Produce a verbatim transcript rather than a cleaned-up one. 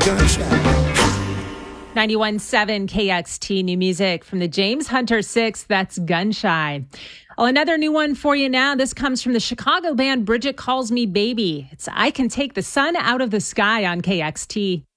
ninety-one point seven K X T, new music from the James Hunter Six, that's Gunshy. Well, another new one for you now. This comes from the Chicago band Bridget Calls Me Baby. It's I Can Take the Sun Out of the Sky on K X T.